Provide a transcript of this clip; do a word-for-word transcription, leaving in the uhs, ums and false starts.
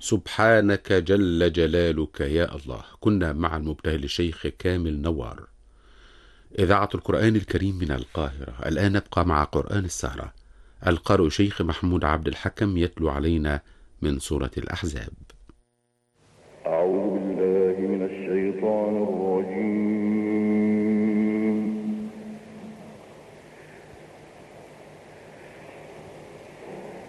سبحانك جل جلالك يا الله. كنا مع المبتهل الشيخ كامل نوار، إذاعة القرآن الكريم من القاهرة. الآن نبقى مع قرآن السهرة. القارئ شيخ محمود عبد الحكم يتلو علينا من سورة الأحزاب.